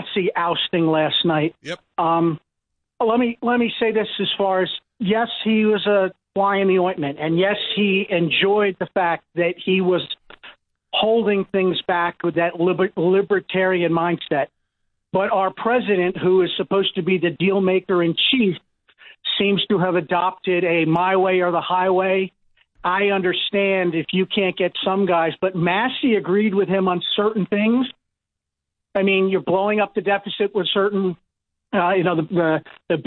Massey ousting last night. Yep. Let me say this as far as, yes, he was a fly in the ointment, and yes, he enjoyed the fact that he was holding things back with that libertarian mindset. But our president, who is supposed to be the deal maker in chief, seems to have adopted a my way or the highway. I understand if you can't get some guys, but Massey agreed with him on certain things. I mean, you're blowing up the deficit with certain, the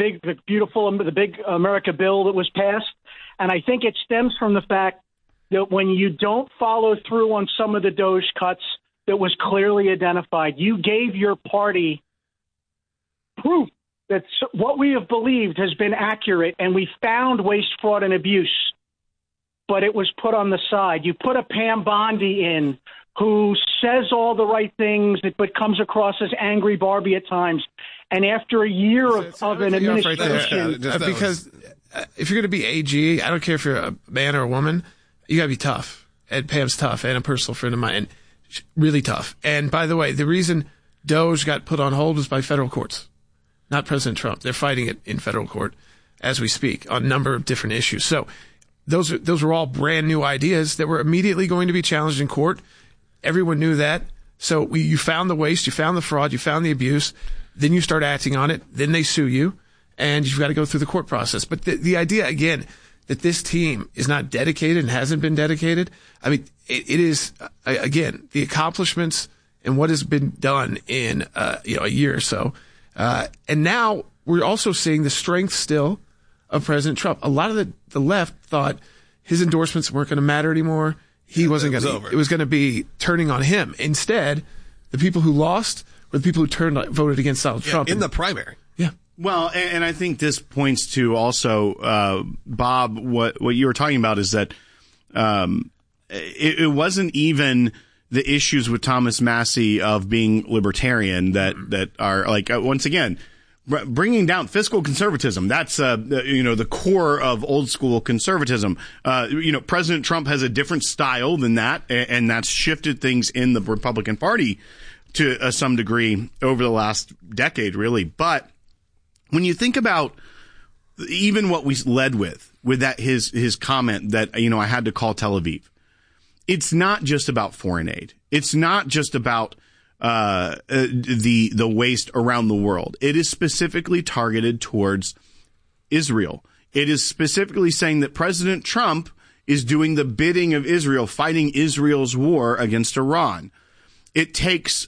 big America bill that was passed. And I think it stems from the fact that when you don't follow through on some of the DOGE cuts that was clearly identified, you gave your party proof that what we have believed has been accurate, and we found waste, fraud, and abuse, but it was put on the side. You put a Pam Bondi in who says all the right things but comes across as angry Barbie at times. And after a year of an administration... Because if you're going to be AG, I don't care if you're a man or a woman, you got to be tough. And Pam's tough, and a personal friend of mine, and really tough. And by the way, the reason DOGE got put on hold was by federal courts, not President Trump. They're fighting it in federal court as we speak on a number of different issues. So those were all brand new ideas that were immediately going to be challenged in court. Everyone knew that. So you found the waste, you found the fraud, you found the abuse, then you start acting on it, then they sue you, and you've got to go through the court process. But the idea, again, that this team is not dedicated and hasn't been dedicated, I mean, it is, again, the accomplishments and what has been done in a year or so. And now we're also seeing the strength still of President Trump. A lot of the left thought his endorsements weren't going to matter anymore. He wasn't going to. It was going to be turning on him. Instead, the people who lost were the people who voted against Donald Trump in the primary. Yeah. Well, and I think this points to also, Bob, what you were talking about is that it wasn't even the issues with Thomas Massey of being libertarian that are like, once again, bringing down fiscal conservatism. That's, the core of old school conservatism. President Trump has a different style than that, and that's shifted things in the Republican Party to some degree over the last decade, really. But when you think about even what we led with that, his comment that, I had to call Tel Aviv, it's not just about foreign aid. It's not just about the waste around the world. It is specifically targeted towards Israel. It is specifically saying that President Trump is doing the bidding of Israel, fighting Israel's war against Iran. It takes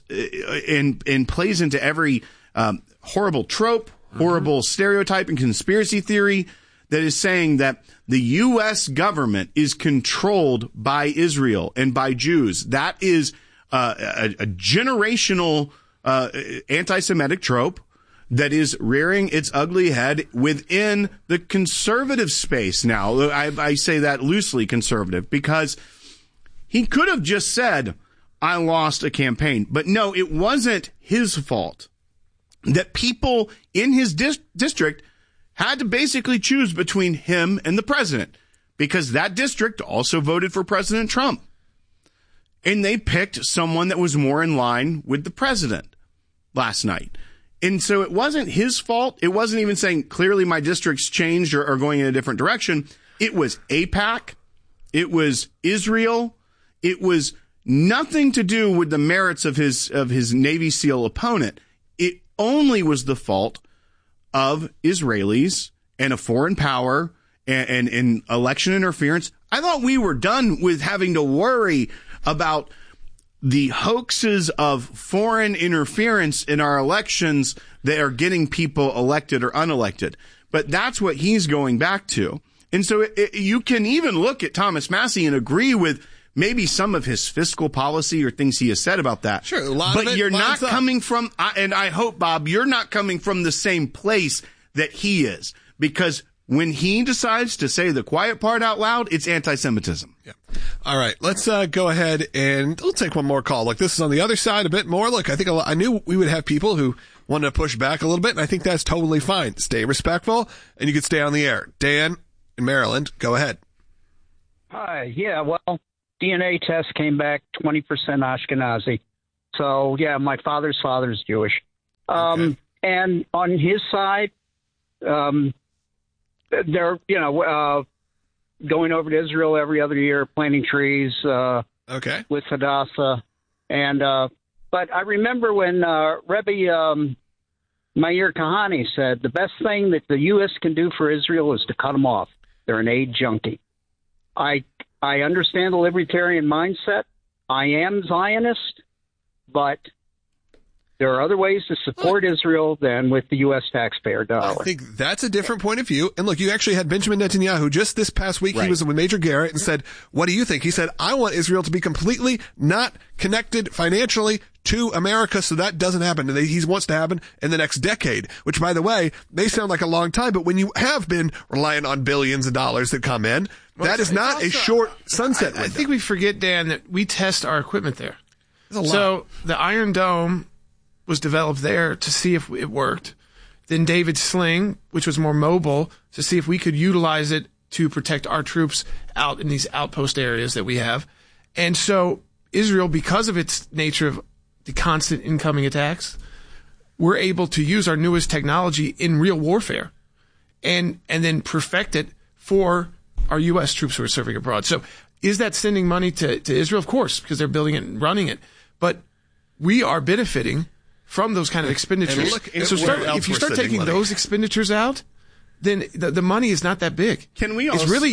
and plays into every horrible trope, horrible stereotype and conspiracy theory that is saying that the U.S. government is controlled by Israel and by Jews. That is a generational anti-Semitic trope that is rearing its ugly head within the conservative space now. I say that loosely conservative because he could have just said, I lost a campaign. But no, it wasn't his fault that people in his district had to basically choose between him and the president because that district also voted for President Trump. And they picked someone that was more in line with the president last night. And so it wasn't his fault. It wasn't even saying clearly my district's changed or going in a different direction. It was AIPAC. It was Israel. It was nothing to do with the merits of his Navy SEAL opponent. It only was the fault of Israelis and a foreign power and election interference. I thought we were done with having to worry about the hoaxes of foreign interference in our elections that are getting people elected or unelected. But that's what he's going back to. And so you can even look at Thomas Massey and agree with maybe some of his fiscal policy or things he has said about that. Sure, a lot but of it you're not lines up. coming from, and I hope, Bob, you're not coming from the same place that he is. Because when he decides to say the quiet part out loud, it's anti-Semitism. Yeah. All right, let's go ahead and we'll take one more call. Look, this is on the other side a bit more. Look, I knew we would have people who wanted to push back a little bit, and I think that's totally fine. Stay respectful, and you can stay on the air. Dan in Maryland, go ahead. Hi. Yeah, well, DNA test came back 20% Ashkenazi. So, yeah, my father's father is Jewish. And on his side, they're, going over to Israel every other year, planting trees with Hadassah. And but I remember when Rebbe Meir Kahane said the best thing that the U.S. can do for Israel is to cut them off. They're an aid junkie. I understand the libertarian mindset. I am Zionist, but there are other ways to support Israel than with the U.S. taxpayer dollar. I think that's a different point of view. And look, you actually had Benjamin Netanyahu just this past week. Right. He was with Major Garrett and said, what do you think? He said, I want Israel to be completely not connected financially to America, so that doesn't happen. And he wants to happen in the next decade, which, by the way, may sound like a long time, but when you have been relying on billions of dollars that come in, that is not a short sunset window. I think we forget, Dan, that we test our equipment there. So the Iron Dome was developed there to see if it worked. Then David Sling, which was more mobile, to see if we could utilize it to protect our troops out in these outpost areas that we have. And so Israel, because of its nature of the constant incoming attacks, we're able to use our newest technology in real warfare and then perfect it for our U.S. troops who are serving abroad. So is that sending money to Israel? Of course, because they're building it and running it. But we are benefiting from those kind of expenditures. If you start taking those expenditures out, then the money is not that big. Can we It's really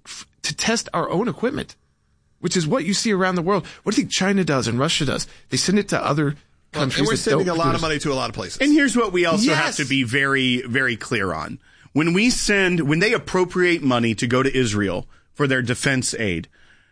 to test our own equipment, which is what you see around the world. What do you think China does and Russia does? They send it to other countries. And we're sending a lot of money to a lot of places. And here's what we also have to be very, very clear on. When they appropriate money to go to Israel for their defense aid,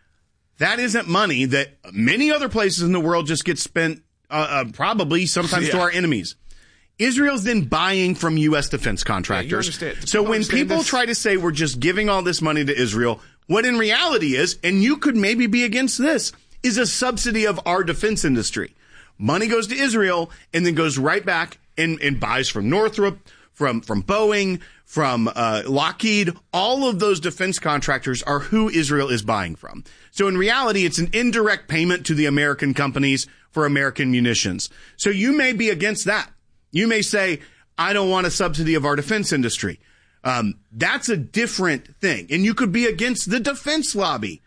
that isn't money that many other places in the world just get spent probably sometimes to our enemies. Israel's then buying from U.S. defense contractors. So when people try to say we're just giving all this money to Israel, what in reality is, and you could maybe be against this, is a subsidy of our defense industry. Money goes to Israel and then goes right back and buys from Northrop, from Boeing, from Lockheed. All of those defense contractors are who Israel is buying from. So in reality, it's an indirect payment to the American companies for American munitions. So you may be against that. You may say, I don't want a subsidy of our defense industry. That's a different thing. And you could be against the defense lobby.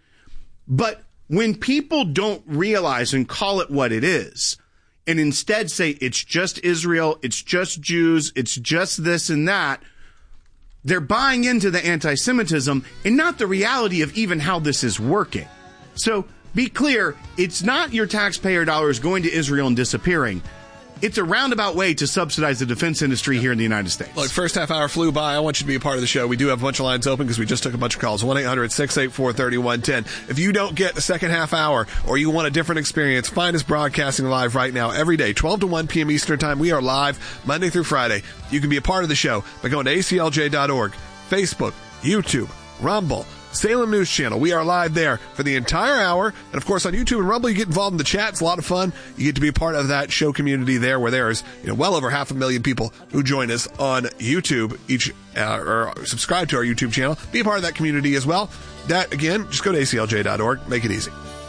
But when people don't realize and call it what it is, and instead say it's just Israel, it's just Jews, it's just this and that, they're buying into the anti-Semitism and not the reality of even how this is working. So be clear, it's not your taxpayer dollars going to Israel and disappearing. It's a roundabout way to subsidize the defense industry here in the United States. Look, first half hour flew by. I want you to be a part of the show. We do have a bunch of lines open because we just took a bunch of calls. 1-800-684-3110. If you don't get the second half hour or you want a different experience, find us broadcasting live right now every day, 12 to 1 p.m. Eastern Time. We are live Monday through Friday. You can be a part of the show by going to aclj.org, Facebook, YouTube, Rumble, Salem News Channel. We are live there for the entire hour. And of course, on YouTube and Rumble, you get involved in the chat. It's a lot of fun. You get to be a part of that show community there where there's well over 500,000 people who join us on YouTube each or subscribe to our YouTube channel. Be a part of that community as well. That, again, just go to aclj.org. Make it easy.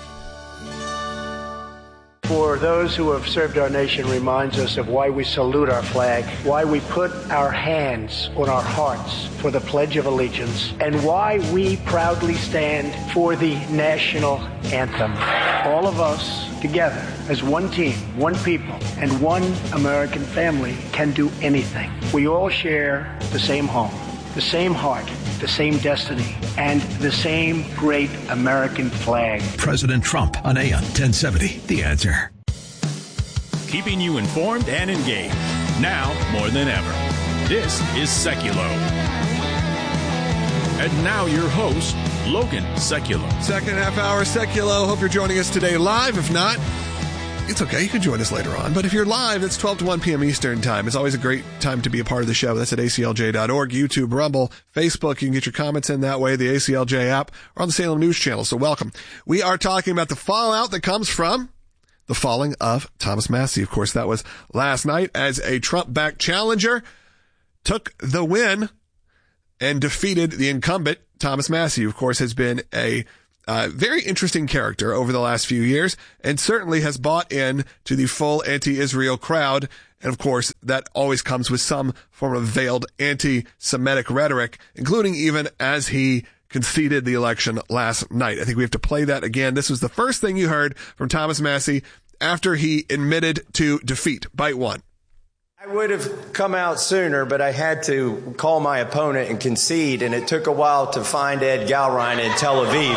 For those who have served our nation reminds us of why we salute our flag, why we put our hands on our hearts for the Pledge of Allegiance, and why we proudly stand for the national anthem. All of us together as one team, one people, and one American family can do anything. We all share the same home, the same heart, the same destiny, and the same great American flag. President Trump on AM 1070. The Answer. Keeping you informed and engaged. Now more than ever. This is Seculo. And now your host, Logan Seculo. Second half hour Seculo. Hope you're joining us today live. If not, it's okay. You can join us later on. But if you're live, it's 12 to 1 p.m. Eastern Time. It's always a great time to be a part of the show. That's at aclj.org, YouTube, Rumble, Facebook. You can get your comments in that way, the ACLJ app, or on the Salem News Channel. So welcome. We are talking about the fallout that comes from the falling of Thomas Massie. Of course, that was last night as a Trump-backed challenger took the win and defeated the incumbent. Thomas Massie, of course, has been a very interesting character over the last few years, and certainly has bought in to the full anti-Israel crowd. And of course, that always comes with some form of veiled anti-Semitic rhetoric, including even as he conceded the election last night. I think we have to play that again. This was the first thing you heard from Thomas Massie after he admitted to defeat. Bite one. I would have come out sooner, but I had to call my opponent and concede, and it took a while to find Ed Galrein in Tel Aviv.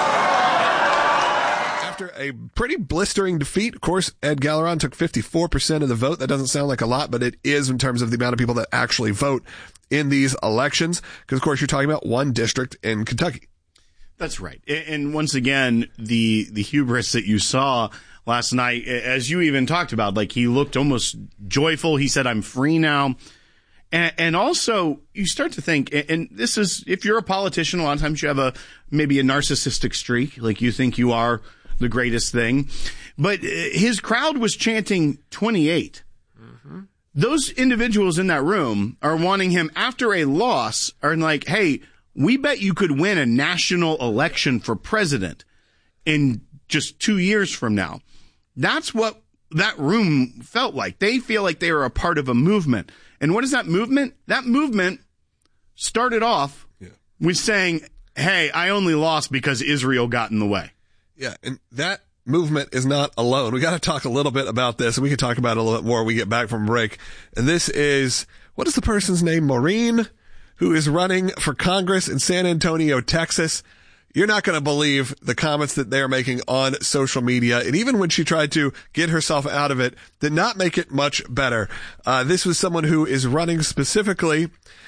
After a pretty blistering defeat, of course, Ed Galrein took 54% of the vote. That doesn't sound like a lot, but it is in terms of the amount of people that actually vote in these elections, because, of course, you're talking about one district in Kentucky. That's right. And once again, the hubris that you saw last night, as you even talked about, like he looked almost joyful. He said, I'm free now. And also you start to think, and this is, if you're a politician, a lot of times you have maybe a narcissistic streak, like you think you are the greatest thing. But his crowd was chanting 28. Mm-hmm. Those individuals in that room are wanting him after a loss, are like, hey, we bet you could win a national election for president in just 2 years from now. That's what that room felt like. They feel like they were a part of a movement. And what is that movement? That movement started off with saying, hey, I only lost because Israel got in the way. Yeah, and that movement is not alone. We got to talk a little bit about this, and we can talk about it a little bit more when we get back from break. And this is, what is the person's name? Maureen, who is running for Congress in San Antonio, Texas. You're not going to believe the comments that they're making on social media. And even when she tried to get herself out of it, did not make it much better. This was someone who is running specifically.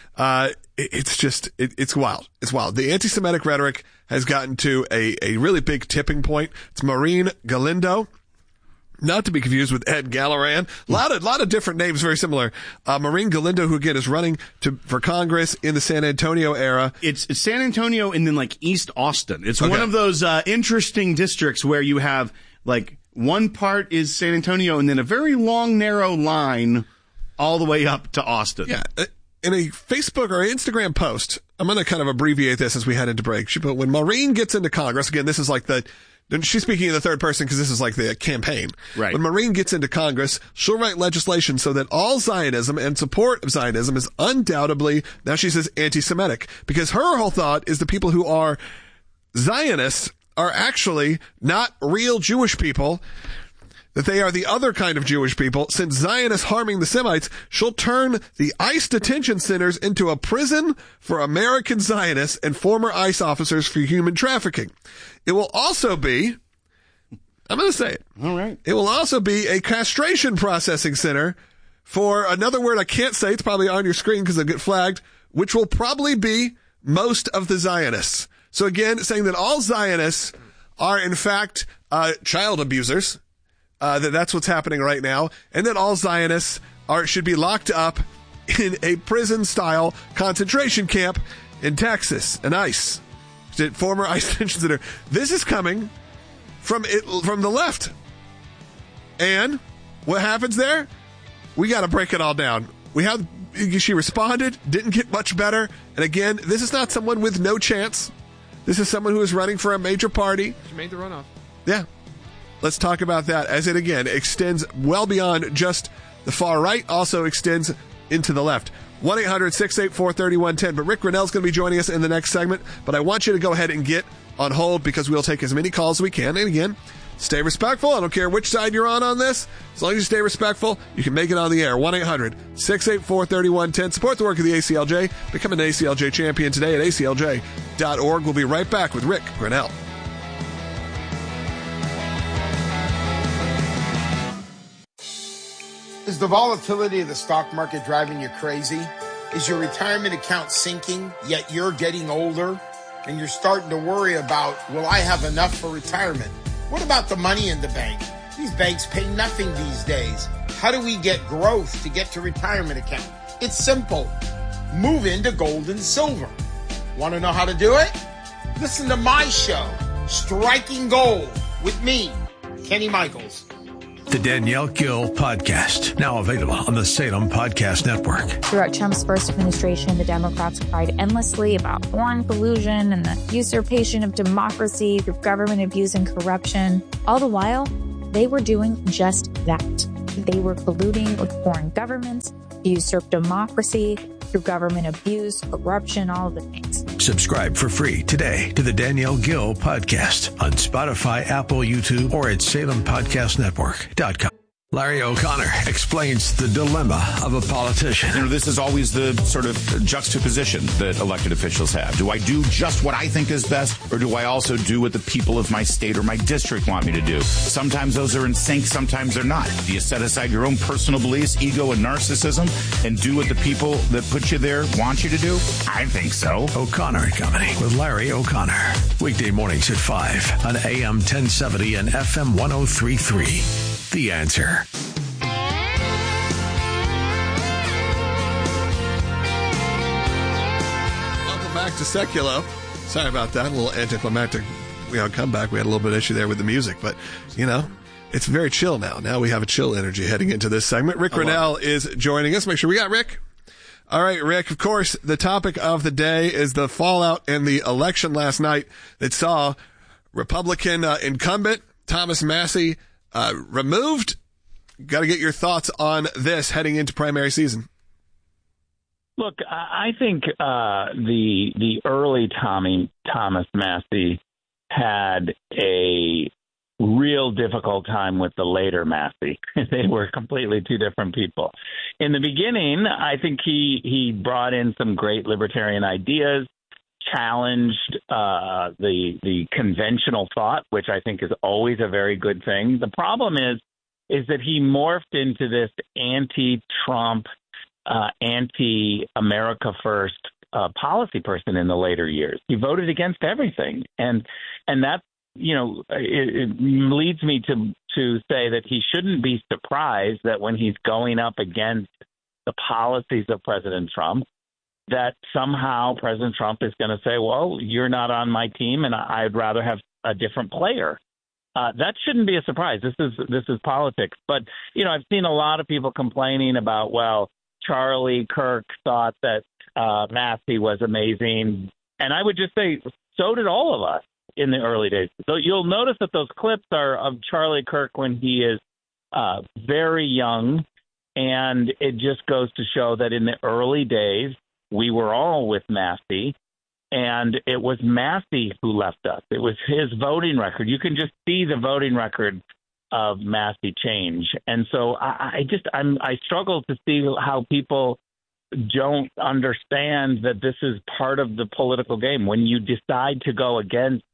It's wild. It's wild. The anti-Semitic rhetoric has gotten to a really big tipping point. It's Maureen Galindo. Not to be confused with Ed Galrein. A lot of different names, very similar. Maureen Galindo, who again is running for Congress in the San Antonio era. It's San Antonio and then like East Austin. It's one of those interesting districts where you have like one part is San Antonio and then a very long, narrow line all the way up to Austin. Yeah. In a Facebook or Instagram post, I'm going to kind of abbreviate this as we head into break. She put, when Maureen gets into Congress, again, this is like she's speaking in the third person because this is like the campaign. Right. When Maureen gets into Congress, she'll write legislation so that all Zionism and support of Zionism is undoubtedly, now she says, anti-Semitic. Because her whole thought is the people who are Zionists are actually not real Jewish people, that they are the other kind of Jewish people. Since Zionists harming the Semites, she'll turn the ICE detention centers into a prison for American Zionists and former ICE officers for human trafficking. It will also be, I'm going to say it. All right. It will also be a castration processing center for another word I can't say. It's probably on your screen because it'll get flagged, which will probably be most of the Zionists. So again, saying that all Zionists are in fact child abusers. That's what's happening right now, and that all Zionists should be locked up in a prison-style concentration camp in Texas, an ICE, former ICE detention center. This is coming from the left, and what happens there? We got to break it all down. She responded, didn't get much better, and again, this is not someone with no chance. This is someone who is running for a major party. She made the runoff. Yeah. Let's talk about that as it, again, extends well beyond just the far right, also extends into the left. 1-800-684-3110. But Rick Grenell's going to be joining us in the next segment. But I want you to go ahead and get on hold because we'll take as many calls as we can. And again, stay respectful. I don't care which side you're on this. As long as you stay respectful, you can make it on the air. 1-800-684-3110. Support the work of the ACLJ. Become an ACLJ champion today at aclj.org. We'll be right back with Rick Grenell. Is the volatility of the stock market driving you crazy? Is your retirement account sinking, yet you're getting older and you're starting to worry about, will I have enough for retirement? What about the money in the bank? These banks pay nothing these days. How do we get growth to get to retirement account? It's simple. Move into gold and silver. Want to know how to do it? Listen to my show, Striking Gold, with me, Kenny Michaels. The Danielle Gill Podcast, now available on the Salem Podcast Network. Throughout Trump's first administration, the Democrats cried endlessly about foreign collusion and the usurpation of democracy through government abuse and corruption. All the while, they were doing just that. They were colluding with foreign governments to usurp democracy through government abuse, corruption, all of the things. Subscribe for free today to the Danielle Gill Podcast on Spotify, Apple, YouTube, or at SalemPodcastNetwork.com. Larry O'Connor explains the dilemma of a politician. You know, this is always the sort of juxtaposition that elected officials have. Do I do just what I think is best, or do I also do what the people of my state or my district want me to do? Sometimes those are in sync, sometimes they're not. Do you set aside your own personal beliefs, ego, and narcissism, and do what the people that put you there want you to do? I think so. O'Connor and Company with Larry O'Connor. Weekday mornings at 5 on AM 1070 and FM 103.3. The Answer. Welcome back to Seculo. Sorry about that. A little anticlimactic comeback. We had a little bit of issue there with the music, but, it's very chill now. Now we have a chill energy heading into this segment. Rick Grenell is joining us. Make sure we got Rick. All right, Rick, of course, the topic of the day is the fallout in the election last night that saw Republican incumbent Thomas Massie removed. Got to get your thoughts on this heading into primary season. Look, I think the early Thomas Massie had a real difficult time with the later Massie. They were completely two different people. In the beginning, I think he brought in some great libertarian ideas, challenged the conventional thought, which I think is always a very good thing. The problem is that he morphed into this anti-Trump, anti-America First policy person in the later years. He voted against everything, and that it leads me to say that he shouldn't be surprised that when he's going up against the policies of President Trump, that somehow President Trump is going to say, well, you're not on my team and I'd rather have a different player. That shouldn't be a surprise. This is politics. But, I've seen a lot of people complaining about, well, Charlie Kirk thought that Massie was amazing. And I would just say, so did all of us in the early days. So you'll notice that those clips are of Charlie Kirk when he is very young. And it just goes to show that in the early days, we were all with Massie, and it was Massie who left us. It was his voting record. You can just see the voting record of Massie change. And so I struggle to see how people don't understand that this is part of the political game. When you decide to go against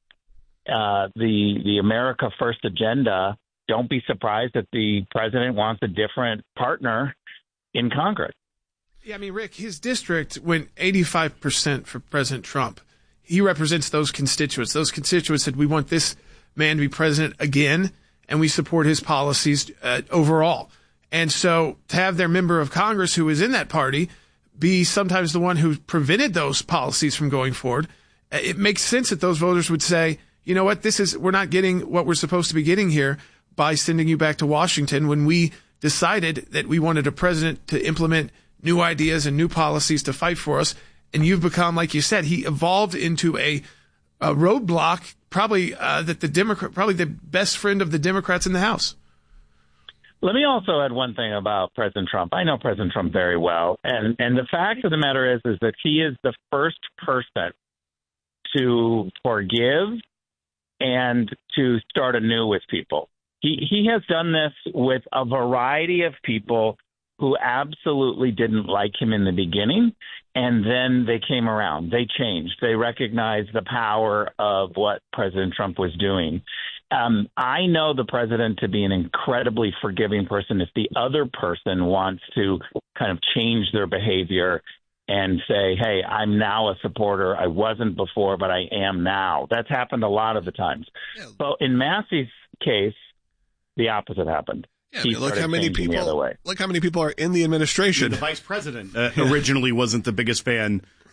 the America First agenda, don't be surprised that the president wants a different partner in Congress. Yeah, Rick, his district went 85% for President Trump. He represents those constituents. Those constituents said, we want this man to be president again, and we support his policies overall. And so to have their member of Congress who is in that party be sometimes the one who prevented those policies from going forward, it makes sense that those voters would say, you know what, we're not getting what we're supposed to be getting here by sending you back to Washington when we decided that we wanted a president to implement new ideas and new policies to fight for us. And you've become, like you said, he evolved into a roadblock, probably that probably the best friend of the Democrats in the House. Let me also add one thing about President Trump. I know President Trump very well. And the fact of the matter is that he is the first person to forgive and to start anew with people. He has done this with a variety of people who absolutely didn't like him in the beginning, and then they came around. They changed. They recognized the power of what President Trump was doing. I know the president to be an incredibly forgiving person if the other person wants to kind of change their behavior and say, hey, I'm now a supporter. I wasn't before, but I am now. That's happened a lot of the times. Yeah. So in Massie's case, the opposite happened. Yeah, look how many people are in the administration. The vice president originally wasn't the biggest fan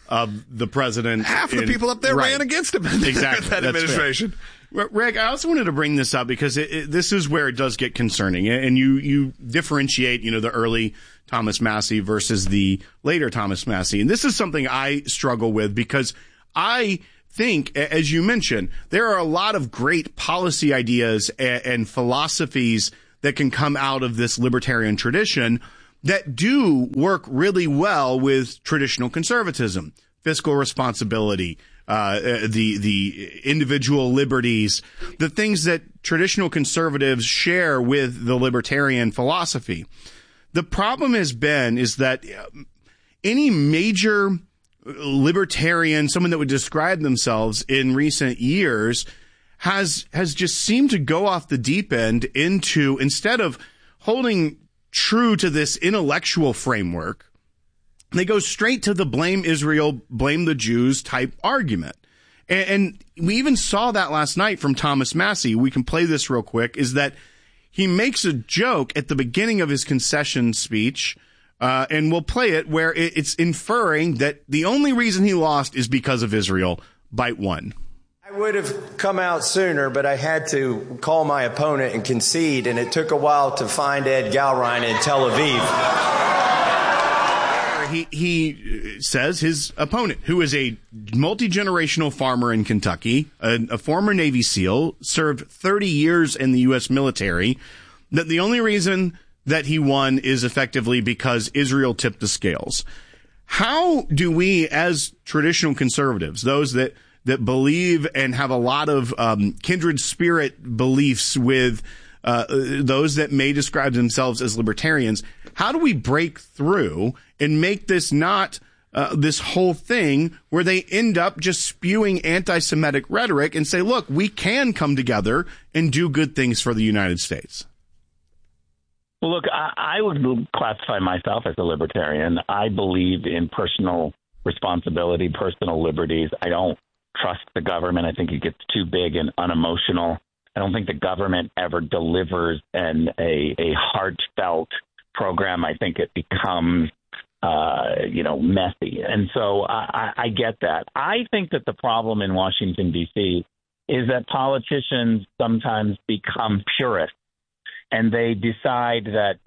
of the president. Half the people up there ran against him in exactly. that administration. Rick, I also wanted to bring this up because this is where it does get concerning. And you differentiate, the early Thomas Massie versus the later Thomas Massie. And this is something I struggle with because I think, as you mentioned, there are a lot of great policy ideas and philosophies that can come out of this libertarian tradition that do work really well with traditional conservatism, fiscal responsibility, the individual liberties, the things that traditional conservatives share with the libertarian philosophy. The problem is that any major libertarian, someone that would describe themselves in recent years, has just seemed to go off the deep end into, instead of holding true to this intellectual framework, they go straight to the blame Israel, blame the Jews type argument. And we even saw that last night from Thomas Massie. We can play this real quick, is that he makes a joke at the beginning of his concession speech, and we'll play it, where it's inferring that the only reason he lost is because of Israel. Bite one. I would have come out sooner, but I had to call my opponent and concede, and it took a while to find Ed Galrein in Tel Aviv. He says his opponent, who is a multi-generational farmer in Kentucky, a former Navy SEAL, served 30 years in the U.S. military, that the only reason that he won is effectively because Israel tipped the scales. How do we, as traditional conservatives, those that believe and have a lot of kindred spirit beliefs with those that may describe themselves as libertarians, how do we break through and make this not this whole thing where they end up just spewing anti-Semitic rhetoric and say, look, we can come together and do good things for the United States? Well, look, I would classify myself as a libertarian. I believe in personal responsibility, personal liberties. I don't trust the government. I think it gets too big and unemotional. I don't think the government ever delivers a heartfelt program. I think it becomes, messy. And so I get that. I think that the problem in Washington, D.C. is that politicians sometimes become purists. And they decide that,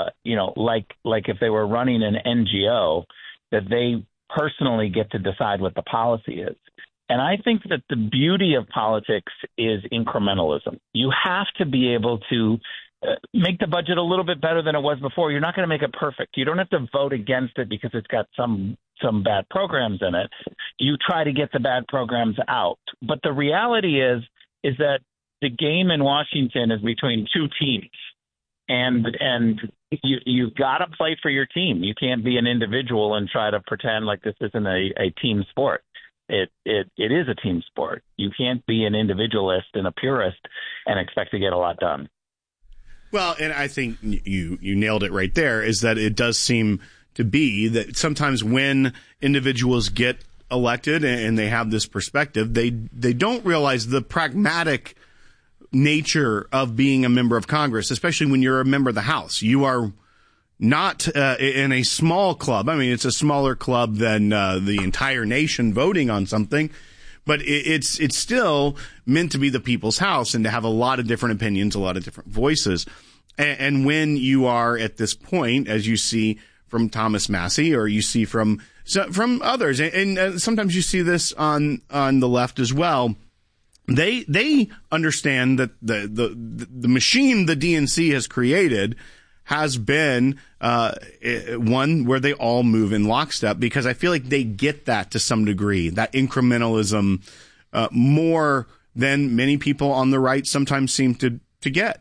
like if they were running an NGO, that they personally get to decide what the policy is. And I think that the beauty of politics is incrementalism. You have to be able to make the budget a little bit better than it was before. You're not going to make it perfect. You don't have to vote against it because it's got some bad programs in it. You try to get the bad programs out. But the reality is that the game in Washington is between two teams, and you've got to play for your team. You can't be an individual and try to pretend like this isn't a team sport. It is a team sport. You can't be an individualist and a purist and expect to get a lot done. Well, and I think you nailed it right there, is that it does seem to be that sometimes when individuals get elected and they have this perspective, they don't realize the pragmatic nature of being a member of Congress, especially when you're a member of the House. You are not in a small club. I mean, it's a smaller club than the entire nation voting on something, but it's still meant to be the people's house and to have a lot of different opinions, a lot of different voices. And when you are at this point, as you see from Thomas Massie, or you see from others, and sometimes you see this on the left as well, they understand that the machine the DNC has created has been one where they all move in lockstep, because I feel like they get that to some degree, that incrementalism, more than many people on the right sometimes seem to get.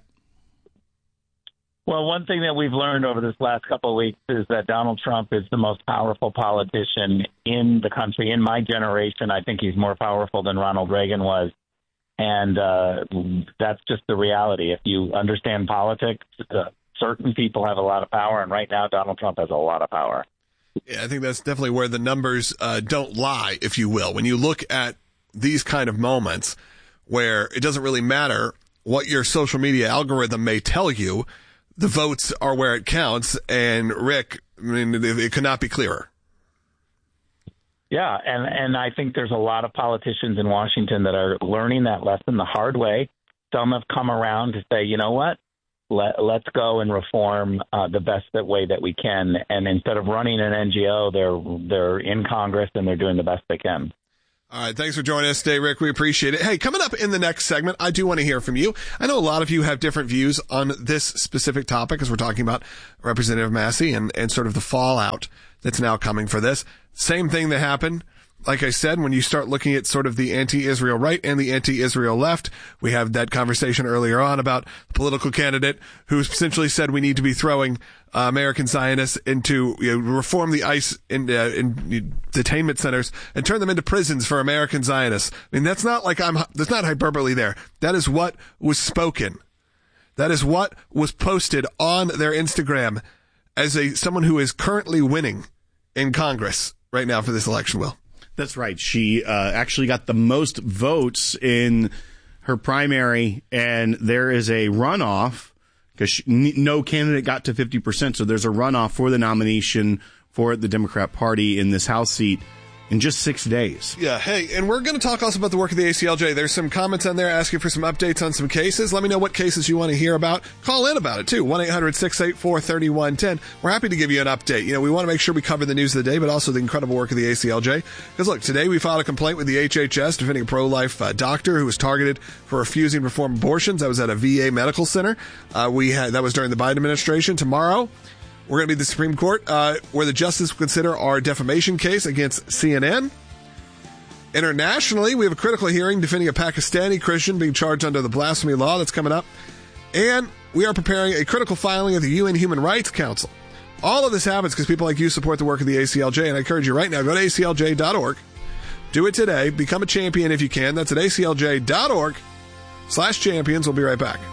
Well, one thing that we've learned over this last couple of weeks is that Donald Trump is the most powerful politician in the country. In my generation, I think he's more powerful than Ronald Reagan was. And that's just the reality. If you understand politics, certain people have a lot of power. And right now, Donald Trump has a lot of power. Yeah, I think that's definitely where the numbers don't lie, if you will. When you look at these kind of moments where it doesn't really matter what your social media algorithm may tell you, the votes are where it counts. And Rick, I mean, it could not be clearer. Yeah, and I think there's a lot of politicians in Washington that are learning that lesson the hard way. Some have come around to say, you know what, let's go and reform the best way that we can. And instead of running an NGO, they're in Congress and they're doing the best they can. All right. Thanks for joining us today, Rick. We appreciate it. Hey, coming up in the next segment, I do want to hear from you. I know a lot of you have different views on this specific topic as we're talking about Representative Massey and sort of the fallout that's now coming for this. Same thing that happened. Like I said, when you start looking at sort of the anti-Israel right and the anti-Israel left, we have that conversation earlier on about the political candidate who essentially said we need to be throwing American Zionists into, reform the ICE in detainment centers and turn them into prisons for American Zionists. I mean, that's not hyperbole there. That is what was spoken. That is what was posted on their Instagram as someone who is currently winning in Congress right now for this election, Will. That's right. She actually got the most votes in her primary, and there is a runoff because no candidate got to 50%. So there's a runoff for the nomination for the Democrat Party in this House seat in just 6 days. Yeah. Hey, and we're going to talk also about the work of the ACLJ. There's some comments on there asking for some updates on some cases. Let me know what cases you want to hear about. Call in about it, too. 1-800-684-3110. We're happy to give you an update. We want to make sure we cover the news of the day, but also the incredible work of the ACLJ. Because, look, today we filed a complaint with the HHS defending a pro-life doctor who was targeted for refusing to perform abortions. That was at a VA medical center. That was during the Biden administration. Tomorrow, we're going to be at the Supreme Court, where the justice will consider our defamation case against CNN. Internationally, we have a critical hearing defending a Pakistani Christian being charged under the blasphemy law that's coming up. And we are preparing a critical filing of the UN Human Rights Council. All of this happens because people like you support the work of the ACLJ, and I encourage you right now, go to aclj.org. Do it today. Become a champion if you can. That's at aclj.org/champions. We'll be right back.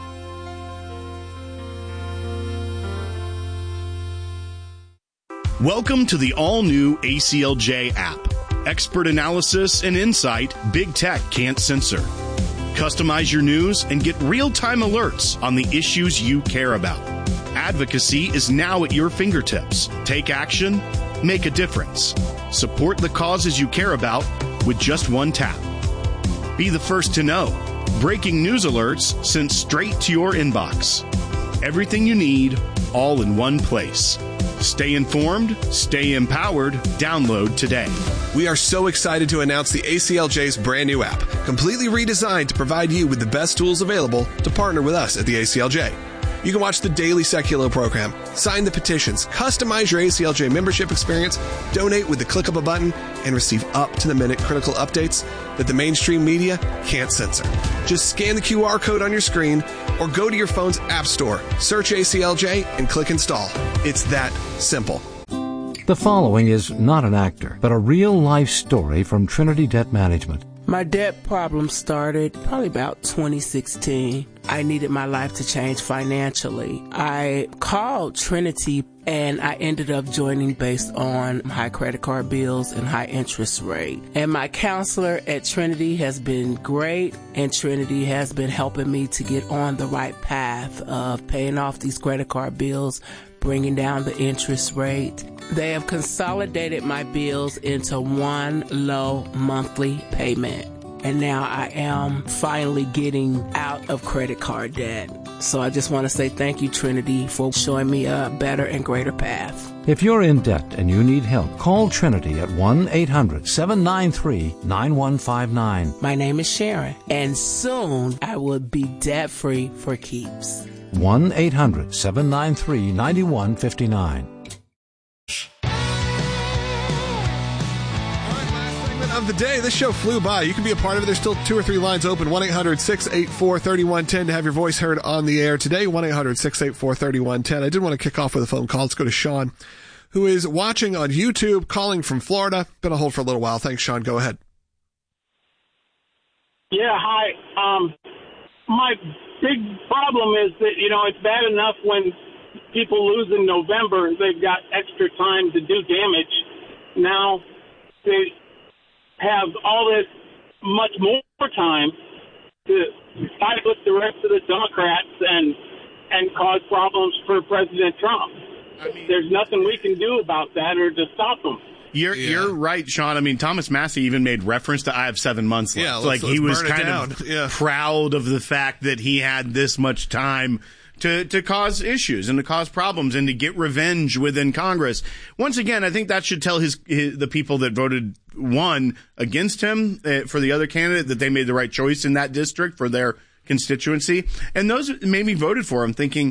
Welcome to the all-new ACLJ app. Expert analysis and insight big tech can't censor. Customize your news and get real-time alerts on the issues you care about. Advocacy is now at your fingertips. Take action, make a difference. Support the causes you care about with just one tap. Be the first to know. Breaking news alerts sent straight to your inbox. Everything you need, all in one place. Stay informed, stay empowered, download today. We are so excited to announce the ACLJ's brand new app, completely redesigned to provide you with the best tools available to partner with us at the ACLJ. You can watch the daily Secular program, sign the petitions, customize your ACLJ membership experience, donate with the click of a button, and receive up-to-the-minute critical updates that the mainstream media can't censor. Just scan the QR code on your screen or go to your phone's app store, search ACLJ, and click install. It's that simple. The following is not an actor, but a real-life story from Trinity Debt Management. My debt problem started probably about 2016. I needed my life to change financially. I called Trinity and I ended up joining based on high credit card bills and high interest rate. And my counselor at Trinity has been great, and Trinity has been helping me to get on the right path of paying off these credit card bills, bringing down the interest rate. They have consolidated my bills into one low monthly payment. And now I am finally getting out of credit card debt. So I just want to say thank you, Trinity, for showing me a better and greater path. If you're in debt and you need help, call Trinity at 1-800-793-9159. My name is Sharon, and soon I will be debt-free for keeps. 1-800-793-9159. Of the day, this show flew by. You can be a part of it. There's still 2 or 3 lines open. 1-800-684-3110 to have your voice heard on the air today. 1-800-684-3110. I did want to kick off with a phone call. Let's go to Sean, who is watching on YouTube, calling from Florida. Been on hold for a little while. Thanks, Sean. Go ahead. Yeah, hi. My big problem is that, it's bad enough when people lose in November. They've got extra time to do damage. Now they have all this much more time to fight with the rest of the Democrats and cause problems for President Trump. There's nothing we can do about that or to stop them. You're right, Sean. I mean, Thomas Massey even made reference to I have 7 months left. Yeah, like he was kind of proud of the fact that he had this much time to cause issues and to cause problems and to get revenge within Congress. Once again, I think that should tell the people that voted against him for the other candidate that they made the right choice in that district for their constituency. And those maybe voted for him thinking,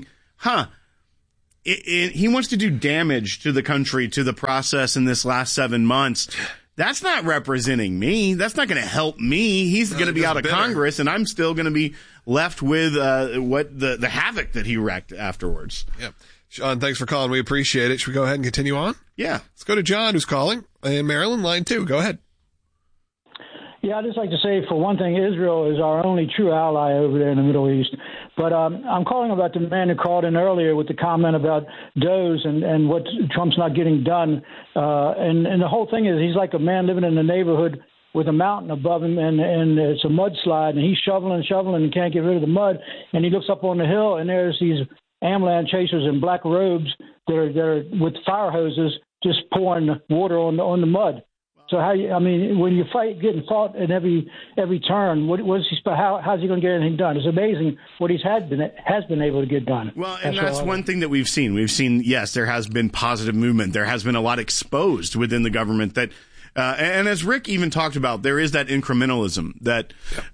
he wants to do damage to the country, to the process in this last 7 months. That's not representing me. That's not going to help me. He's going to be out of Congress, and I'm still going to be left with what the havoc that he wrecked afterwards. Yep. Sean, thanks for calling. We appreciate it. Should we go ahead and continue on? Yeah. Let's go to John, who's calling in Maryland, line 2. Go ahead. Yeah, I'd just like to say, for one thing, Israel is our only true ally over there in the Middle East. But I'm calling about the man who called in earlier with the comment about Doe's and what Trump's not getting done. And the whole thing is he's like a man living in a neighborhood with a mountain above him, and it's a mudslide, and he's shoveling and can't get rid of the mud. And he looks up on the hill, and there's these Amlan chasers in black robes that are with fire hoses just pouring water on the mud. So when you getting fought in every turn, how's he going to get anything done? It's amazing what has been able to get done. Well, and that's one thing that we've seen. We've seen, yes, there has been positive movement. There has been a lot exposed within the government that, and as Rick even talked about, there is that incrementalism that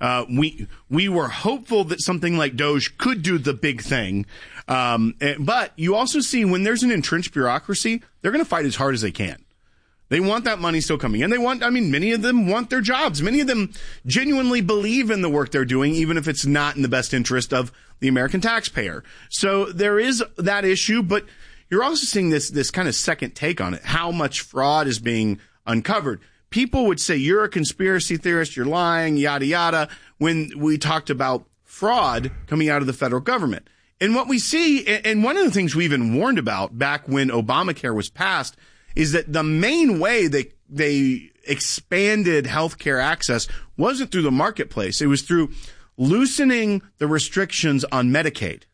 we were hopeful that something like Doge could do the big thing. But you also see when there's an entrenched bureaucracy, they're going to fight as hard as they can. They want that money still coming in. Many of them want their jobs. Many of them genuinely believe in the work they're doing, even if it's not in the best interest of the American taxpayer. So there is that issue, but you're also seeing this kind of second take on it, how much fraud is being uncovered. People would say, you're a conspiracy theorist, you're lying, yada, yada, when we talked about fraud coming out of the federal government. And what we see, and one of the things we even warned about back when Obamacare was passed, is that the main way they expanded healthcare access wasn't through the marketplace. It was through loosening the restrictions on Medicaid.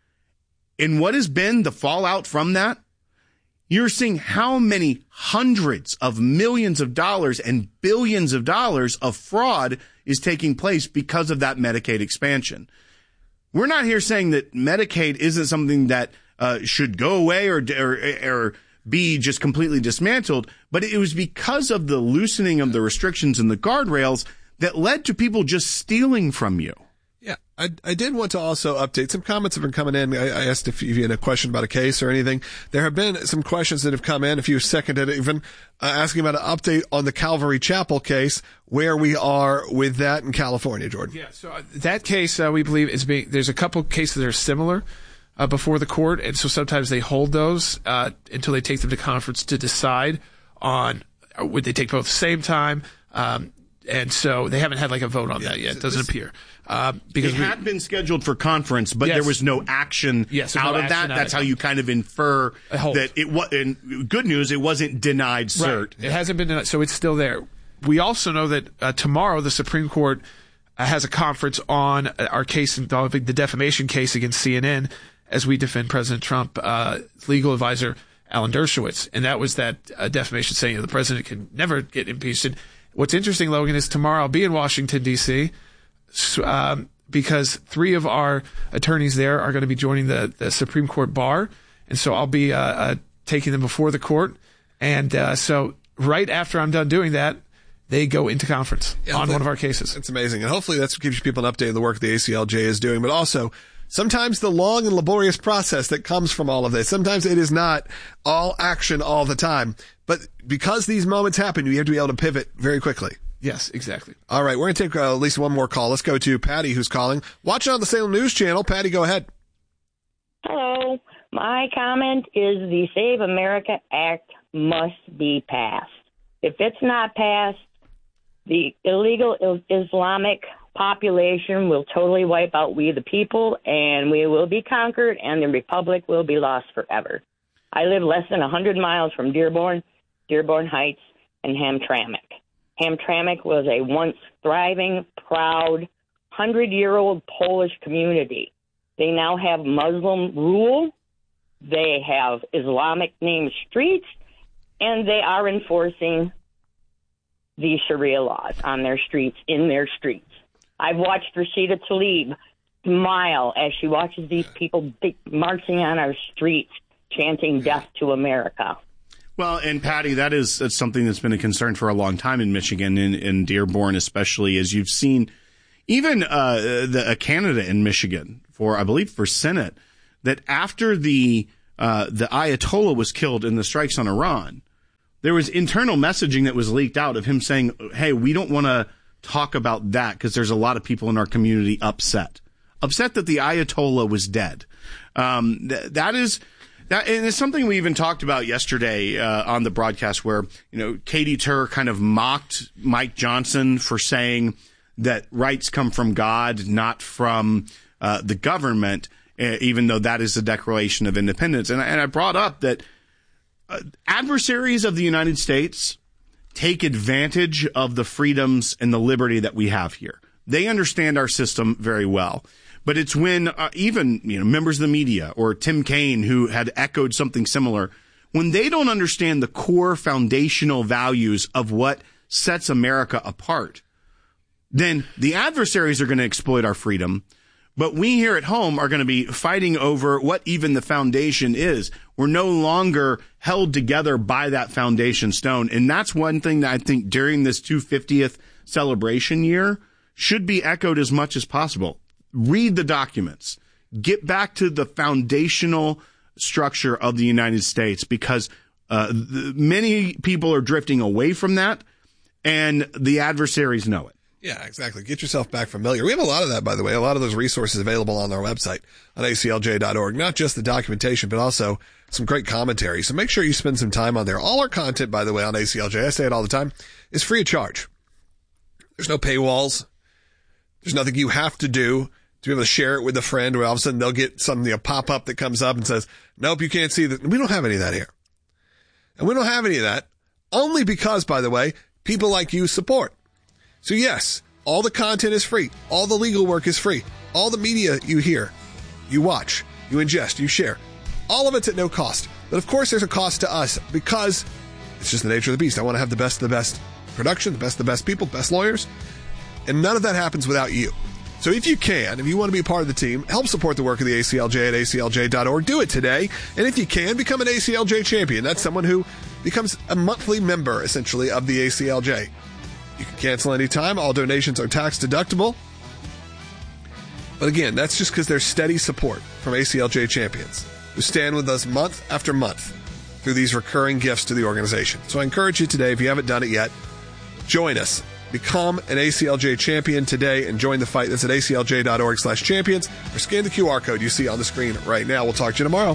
And what has been the fallout from that? You're seeing how many hundreds of millions of dollars and billions of dollars of fraud is taking place because of that Medicaid expansion. We're not here saying that Medicaid isn't something that should go away or be just completely dismantled, but it was because of the loosening of the restrictions and the guardrails that led to people just stealing from you. Yeah, I did want to also update. Some comments have been coming in. I asked if you had a question about a case or anything. There have been some questions that have come in. A few seconded even asking about an update on the Calvary Chapel case, where we are with that in California, Jordan. Yeah, so that case, we believe there's a couple cases that are similar before the court, and so sometimes they hold those until they take them to conference to decide on would they take both at the same time. And so they haven't had like a vote on that yet. It doesn't appear. Because it had been scheduled for conference, but there was no action out of that. That's how you kind of infer that it was. And good news, it wasn't denied cert. Right. It hasn't been denied, so it's still there. We also know that tomorrow the Supreme Court has a conference on our case, the defamation case against CNN, as we defend President Trump, legal advisor Alan Dershowitz. And that was that defamation saying that the president can never get impeached. And what's interesting, Logan, is tomorrow I'll be in Washington, D.C., because 3 of our attorneys there are going to be joining the Supreme Court bar. And so I'll be taking them before the court. And so right after I'm done doing that, they go into conference on one of our cases. It's amazing. And hopefully that gives people an update of the work the ACLJ is doing, but also sometimes the long and laborious process that comes from all of this. Sometimes it is not all action all the time. But because these moments happen, you have to be able to pivot very quickly. Yes, exactly. All right, we're going to take at least one more call. Let's go to Patty, who's calling. Watching on the Salem News Channel. Patty, go ahead. Hello. My comment is the Save America Act must be passed. If it's not passed, the illegal Islamic population will totally wipe out we the people, and we will be conquered, and the republic will be lost forever. I live less than 100 miles from Dearborn Heights, and Hamtramck. Hamtramck was a once thriving, proud, 100-year-old Polish community. They now have Muslim rule. They have Islamic named streets, and they are enforcing the Sharia laws on their streets, in their streets. I've watched Rashida Tlaib smile as she watches these people marching on our streets, chanting death to America. Well, and Patty, that's something that's been a concern for a long time in Michigan, in Dearborn especially, as you've seen even a candidate in Michigan I believe for Senate, that after the Ayatollah was killed in the strikes on Iran, there was internal messaging that was leaked out of him saying, hey, we don't want to talk about that because there's a lot of people in our community upset that the Ayatollah was dead. That and it's something we even talked about yesterday on the broadcast, where Katie Tur kind of mocked Mike Johnson for saying that rights come from God, not from the government, even though that is the Declaration of Independence. And I brought up that adversaries of the United States take advantage of the freedoms and the liberty that we have here. They understand our system very well. But it's when even members of the media or Tim Kaine, who had echoed something similar, when they don't understand the core foundational values of what sets America apart, then the adversaries are going to exploit our freedom. But we here at home are going to be fighting over what even the foundation is. We're no longer held together by that foundation stone. And that's one thing that I think during this 250th celebration year should be echoed as much as possible. Read the documents. Get back to the foundational structure of the United States, because many people are drifting away from that, and the adversaries know it. Yeah, exactly. Get yourself back familiar. We have a lot of that, by the way, a lot of those resources available on our website on aclj.org, not just the documentation, but also some great commentary. So make sure you spend some time on there. All our content, by the way, on ACLJ, I say it all the time, is free of charge. There's no paywalls. There's nothing you have to do to be able to share it with a friend, where all of a sudden they'll get something, a pop-up that comes up and says, nope, you can't see that. We don't have any of that here. And we don't have any of that only because, by the way, people like you support. So yes, all the content is free. All the legal work is free. All the media you hear, you watch, you ingest, you share. All of it's at no cost. But of course there's a cost to us, because it's just the nature of the beast. I want to have the best of the best production, the best people, best lawyers. And none of that happens without you. So if you can, if you want to be a part of the team, help support the work of the ACLJ at aclj.org. Do it today. And if you can, become an ACLJ champion. That's someone who becomes a monthly member, essentially, of the ACLJ. You can cancel anytime. All donations are tax deductible. But again, that's just because there's steady support from ACLJ champions who stand with us month after month through these recurring gifts to the organization. So I encourage you today, if you haven't done it yet, join us. Become an ACLJ champion today and join the fight. That's at aclj.org/champions, or scan the QR code you see on the screen right now. We'll talk to you tomorrow.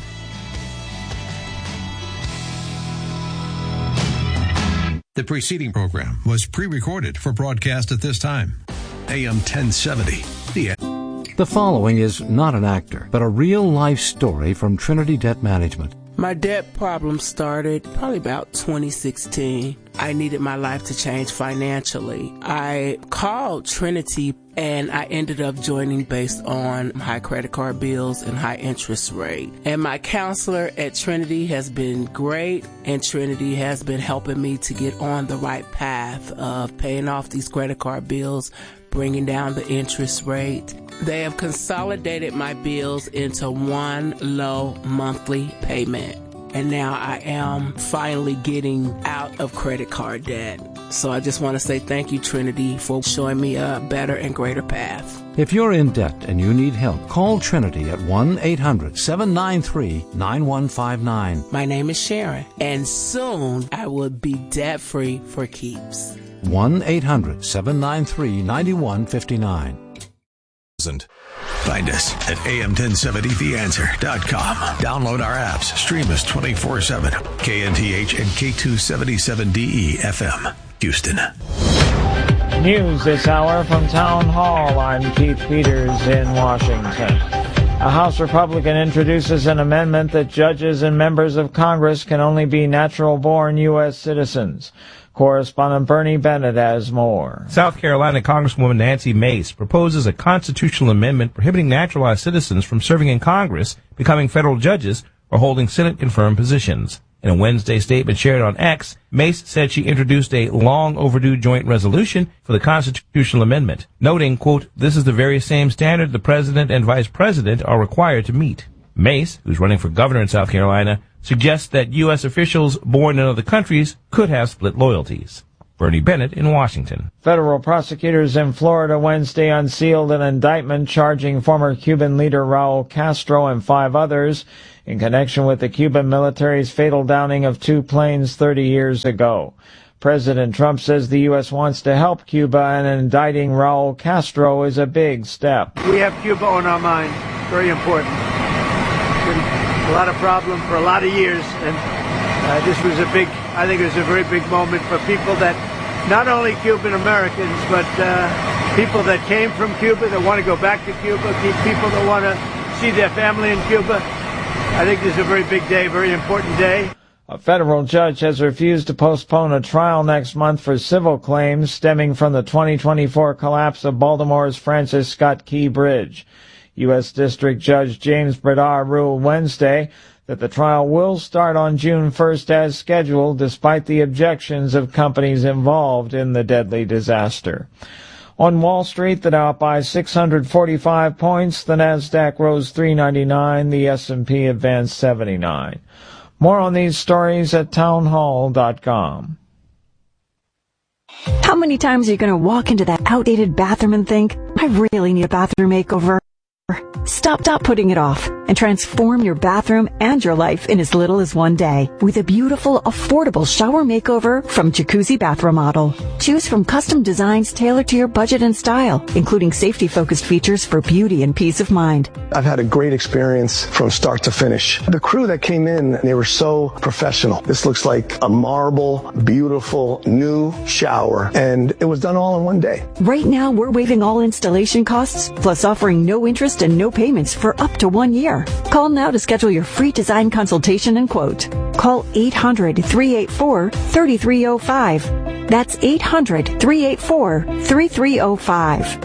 The preceding program was pre-recorded for broadcast at this time. AM 1070. The following is not an actor, but a real-life story from Trinity Debt Management. My debt problem started probably about 2016. I needed my life to change financially. I called Trinity, and I ended up joining based on high credit card bills and high interest rate. And my counselor at Trinity has been great, and Trinity has been helping me to get on the right path of paying off these credit card bills, bringing down the interest rate. They have consolidated my bills into one low monthly payment. And now I am finally getting out of credit card debt. So I just want to say thank you, Trinity, for showing me a better and greater path. If you're in debt and you need help, call Trinity at 1-800-793-9159. My name is Sharon, and soon I will be debt-free for keeps. 1-800-793-9159. Find us at am1070theanswer.com. Download our apps. Stream us 24/7. KNTH and K277DE FM, Houston. News this hour from Town Hall. I'm Keith Peters in Washington. A House Republican introduces an amendment that judges and members of Congress can only be natural-born U.S. citizens. Correspondent Bernie Bennett has more. South Carolina Congresswoman Nancy Mace proposes a constitutional amendment prohibiting naturalized citizens from serving in Congress, becoming federal judges, or holding Senate-confirmed positions. In a Wednesday statement shared on X, Mace said she introduced a long overdue joint resolution for the constitutional amendment, noting, quote, "This is the very same standard the president and vice president are required to meet." Mace, who's running for governor in South Carolina, suggests that U.S. officials born in other countries could have split loyalties. Bernie Bennett in Washington. Federal prosecutors in Florida Wednesday unsealed an indictment charging former Cuban leader Raul Castro and 5 others in connection with the Cuban military's fatal downing of 2 planes 30 years ago. President Trump says the U.S. wants to help Cuba, and indicting Raul Castro is a big step. We have Cuba on our mind. Very important. Been a lot of problems for a lot of years, and this was I think it was a very big moment for people that, not only Cuban Americans, but people that came from Cuba, that want to go back to Cuba, people that want to see their family in Cuba. I think this is a very big day, very important day. A federal judge has refused to postpone a trial next month for civil claims stemming from the 2024 collapse of Baltimore's Francis Scott Key Bridge. U.S. District Judge James Bradar ruled Wednesday that the trial will start on June 1st as scheduled, despite the objections of companies involved in the deadly disaster. On Wall Street, the Dow up by 645 points, the Nasdaq rose 399, the S&P advanced 79. More on these stories at townhall.com. How many times are you going to walk into that outdated bathroom and think, I really need a bathroom makeover? Stop putting it off and transform your bathroom and your life in as little as one day with a beautiful, affordable shower makeover from Jacuzzi Bath Remodel. Choose from custom designs tailored to your budget and style, including safety-focused features for beauty and peace of mind. I've had a great experience from start to finish. The crew that came in, they were so professional. This looks like a marble, beautiful, new shower, and it was done all in one day. Right now, we're waiving all installation costs, plus offering no interest and no payments for up to 1 year. Call now to schedule your free design consultation and quote. Call 800-384-3305. That's 800-384-3305.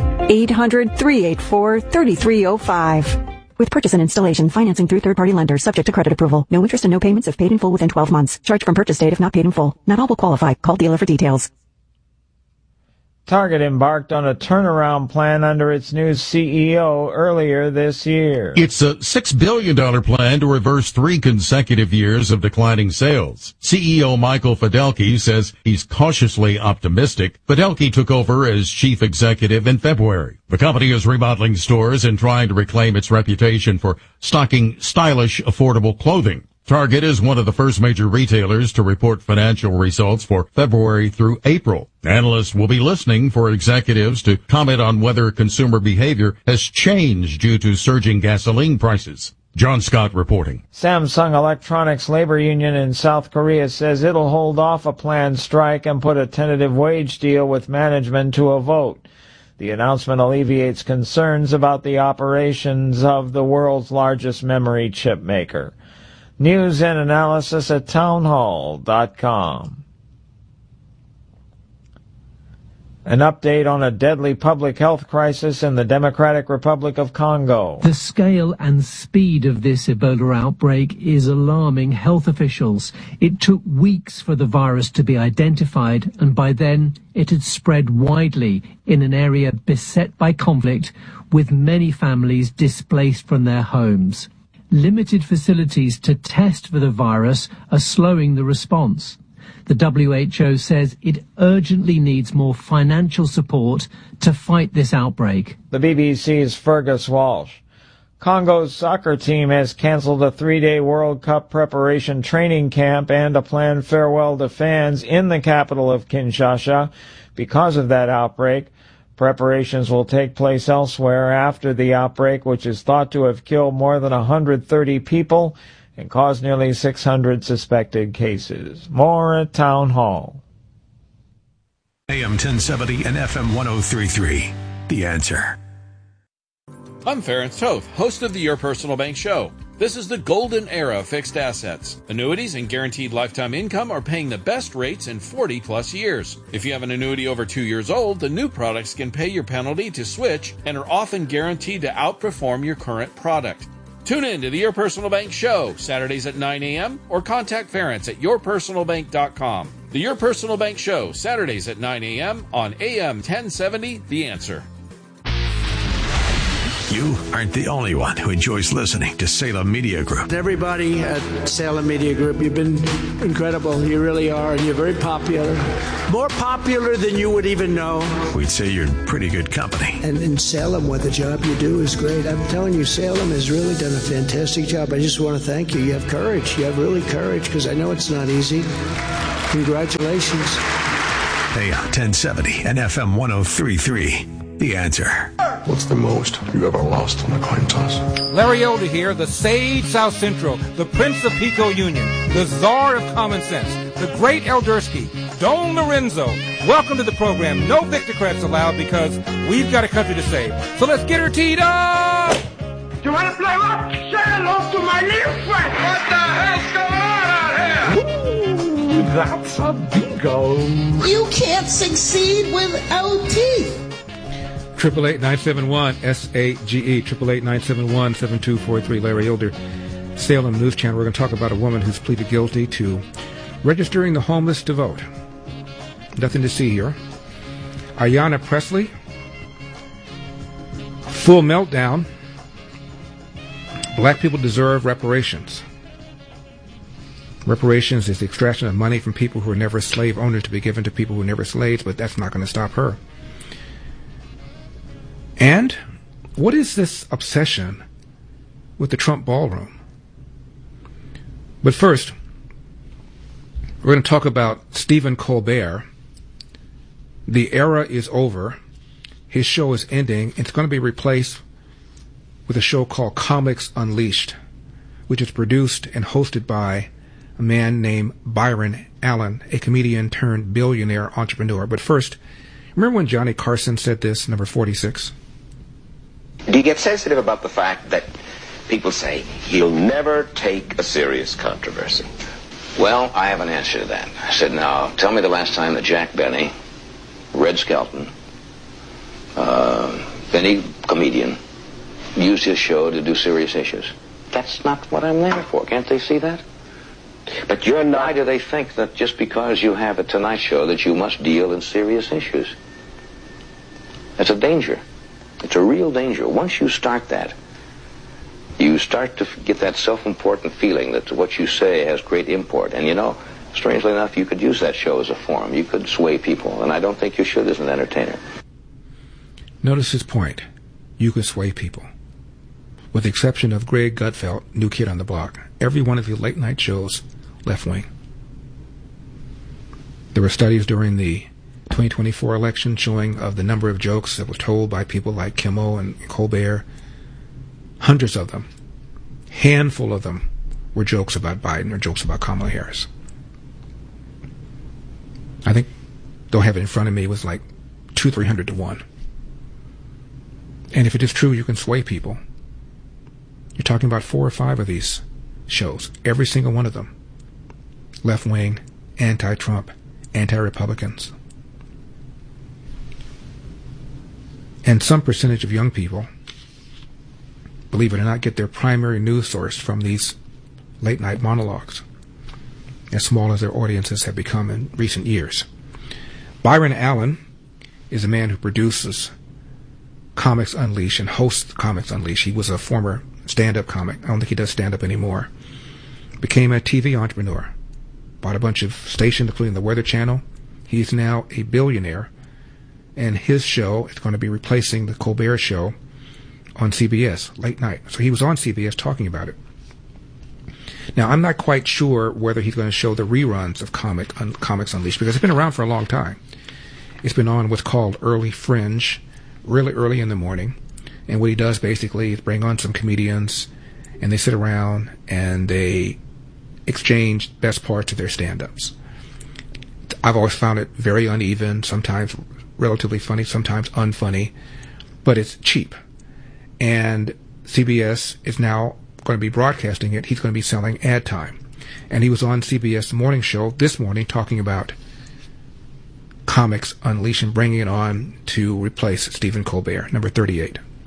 800-384-3305. With purchase and installation, financing through third-party lenders, subject to credit approval. No interest and no payments if paid in full within 12 months. Charge from purchase date if not paid in full. Not all will qualify. Call dealer for details. Target embarked on a turnaround plan under its new CEO earlier this year. It's a $6 billion plan to reverse 3 consecutive years of declining sales. CEO Michael Fidelki says he's cautiously optimistic. Fidelki took over as chief executive in February. The company is remodeling stores and trying to reclaim its reputation for stocking stylish, affordable clothing. Target is one of the first major retailers to report financial results for February through April. Analysts will be listening for executives to comment on whether consumer behavior has changed due to surging gasoline prices. John Scott reporting. Samsung Electronics labor union in South Korea says it'll hold off a planned strike and put a tentative wage deal with management to a vote. The announcement alleviates concerns about the operations of the world's largest memory chip maker. News and analysis at townhall.com. An update on a deadly public health crisis in the Democratic Republic of Congo. The scale and speed of this Ebola outbreak is alarming health officials. It took weeks for the virus to be identified, and by then it had spread widely in an area beset by conflict, with many families displaced from their homes. Limited facilities to test for the virus are slowing the response. The WHO says it urgently needs more financial support to fight this outbreak. The BBC's Fergus Walsh. Congo's soccer team has canceled a 3-day World Cup preparation training camp and a planned farewell to fans in the capital of Kinshasa because of that outbreak. Preparations will take place elsewhere after the outbreak, which is thought to have killed more than 130 people and caused nearly 600 suspected cases. More at Town Hall. AM 1070 and FM 103.3. The Answer. I'm Ferenc Toth, host of the Your Personal Bank Show. This is the golden era of fixed assets. Annuities and guaranteed lifetime income are paying the best rates in 40-plus years. If you have an annuity over 2 years old, the new products can pay your penalty to switch and are often guaranteed to outperform your current product. Tune in to the Your Personal Bank Show, Saturdays at 9 a.m., or contact Ference at yourpersonalbank.com. The Your Personal Bank Show, Saturdays at 9 a.m. on AM 1070, The Answer. You aren't the only one who enjoys listening to Salem Media Group. Everybody at Salem Media Group, you've been incredible. You really are, and you're very popular. More popular than you would even know. We'd say you're in pretty good company. And in Salem, what the job you do is great. I'm telling you, Salem has really done a fantastic job. I just want to thank you. You have courage. You have really courage, because I know it's not easy. Congratulations. AM 1070 and FM 103.3. The Answer. What's the most you ever lost on a coin toss? Larry Elder here, the Sage South Central, the Prince of Pico Union, the Czar of Common Sense, the Great Eldersky, Don Lorenzo. Welcome to the program. No Victocrats allowed, because we've got a country to save. So let's get her teed up! You want to play what? Say hello to my little friend! What the hell's going on out here? Ooh, that's a bingo. You can't succeed without teeth. 888-971-SAGE, 888-971-7243, Larry Elder, Salem News Channel. We're going to talk about a woman who's pleaded guilty to registering the homeless to vote. Nothing to see here. Ayanna Pressley, full meltdown. Black people deserve reparations. Reparations is the extraction of money from people who were never slave owners to be given to people who were never slaves, but that's not going to stop her. And what is this obsession with the Trump ballroom? But first, we're going to talk about Stephen Colbert. The era is over. His show is ending. It's going to be replaced with a show called Comics Unleashed, which is produced and hosted by a man named Byron Allen, a comedian turned billionaire entrepreneur. But first, remember when Johnny Carson said this, number 46? Do you get sensitive about the fact that people say, he'll never take a serious controversy? Well, I have an answer to that. I said, now, tell me the last time that Jack Benny, Red Skelton, any comedian, used his show to do serious issues. That's not what I'm there for. Can't they see that? But you're not. Why do they think that just because you have a Tonight Show that you must deal in serious issues? That's a danger. It's a real danger. Once you start that, you start to get that self-important feeling that what you say has great import. And you know, strangely enough, you could use that show as a forum. You could sway people, and I don't think you should as an entertainer. Notice his point. You could sway people. With the exception of Greg Gutfeld, New Kid on the Block, every one of the late-night shows, left-wing. There were studies during the 2024 election showing of the number of jokes that were told by people like Kimmel and Colbert. Hundreds of them, handful of them, were jokes about Biden or jokes about Kamala Harris. I think, don't have it in front of me, it was like 200-300 to 1. And if it is true you can sway people, you're talking about 4 or 5 of these shows, every single one of them, left-wing, anti-Trump, anti-Republicans. And some percentage of young people, believe it or not, get their primary news source from these late-night monologues, as small as their audiences have become in recent years. Byron Allen is a man who produces Comics Unleashed and hosts Comics Unleashed. He was a former stand-up comic. I don't think he does stand-up anymore. Became a TV entrepreneur. Bought a bunch of stations, including the Weather Channel. He's now a billionaire. And his show is going to be replacing the Colbert Show on CBS, late night. So he was on CBS talking about it. Now, I'm not quite sure whether he's going to show the reruns of Comics Unleashed, because it's been around for a long time. It's been on what's called Early Fringe, really early in the morning. And what he does basically is bring on some comedians, and they sit around and they exchange best parts of their stand-ups. I've always found it very uneven, sometimes relatively funny, sometimes unfunny, but it's cheap. And CBS is now going to be broadcasting it. He's going to be selling ad time. And he was on CBS Morning Show this morning talking about Comics Unleashed and bringing it on to replace Stephen Colbert, number 38.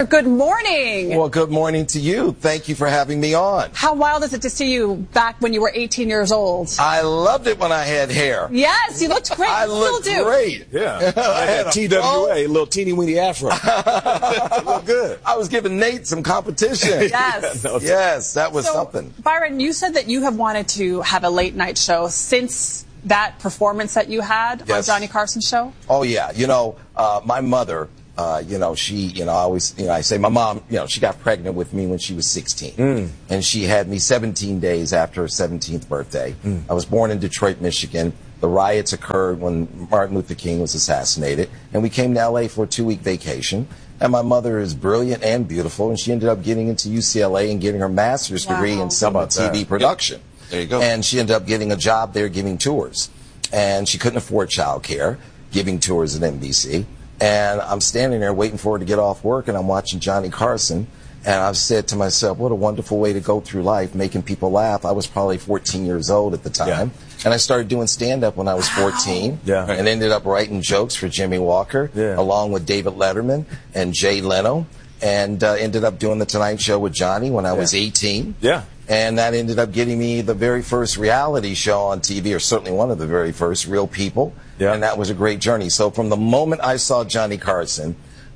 Good morning. Well, good morning to you. Thank you for having me on. How wild is it to see you back when you were 18 years old? I loved it when I had hair. Yes, you looked great. I looked great. Yeah. I had TWA, a little teeny weeny afro. Looked good. I was giving Nate some competition. Yes. Yes, that was something. Byron, you said that you have wanted to have a late night show since that performance that you had on Johnny Carson's show. Oh, yeah. My mother, she, I always, I say my mom, she got pregnant with me when she was 16. And she had me 17 days after her 17th birthday. I was born in Detroit, Michigan. The riots occurred when Martin Luther King was assassinated. And we came to L.A. for a 2-week vacation. And my mother is brilliant and beautiful. And she ended up getting into UCLA and getting her master's degree in cinema TV production. There you go. And she ended up getting a job there giving tours. And she couldn't afford childcare, giving tours at NBC. And I'm standing there waiting for her to get off work, and I'm watching Johnny Carson. And I've said to myself, what a wonderful way to go through life, making people laugh. I was probably 14 years old at the time. And I started doing stand-up when I was 14. And ended up writing jokes for Jimmy Walker, along with David Letterman and Jay Leno. And ended up doing The Tonight Show with Johnny when I was 18. And that ended up getting me the very first reality show on TV, or certainly one of the very first, Real People. And that was a great journey. So from the moment I saw Johnny Carson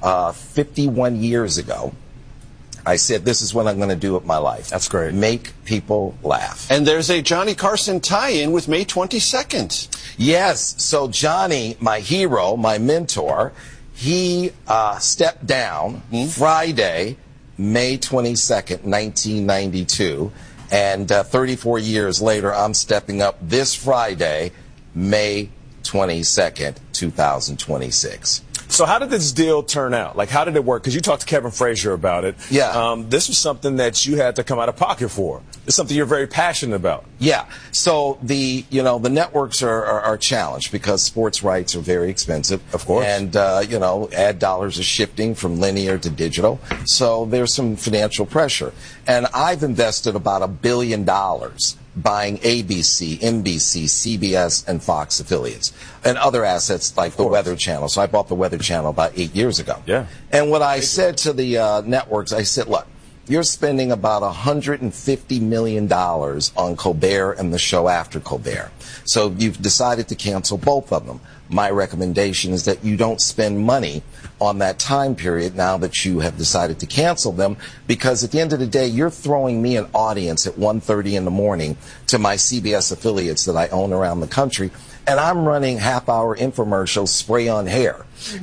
51 years ago, I said, this is what I'm going to do with my life. That's great. Make people laugh. And there's a Johnny Carson tie-in with May 22nd. Yes. So Johnny, my hero, my mentor, he stepped down Friday, May 22nd, 1992. And 34 years later, I'm stepping up this Friday, May 22nd, 2026. So how did this deal turn out? Like, how did it work? Because you talked to Kevin Frazier about it. This was something that you had to come out of pocket for. It's something you're very passionate about. Yeah. So the networks are challenged because sports rights are very expensive. Of course. And, ad dollars are shifting from linear to digital. So there's some financial pressure. And I've invested about $1 billion buying ABC, NBC, CBS, and Fox affiliates, and other assets like the Weather Channel. So I bought the Weather Channel about 8 years ago. And what I said to the networks, I said, look, you're spending about $150 million on Colbert and the show after Colbert. So you've decided to cancel both of them. My recommendation is that you don't spend money on that time period now that you have decided to cancel them, because at the end of the day, you're throwing me an audience at 1:30 in the morning to my CBS affiliates that I own around the country, and I'm running half-hour infomercials, spray on hair,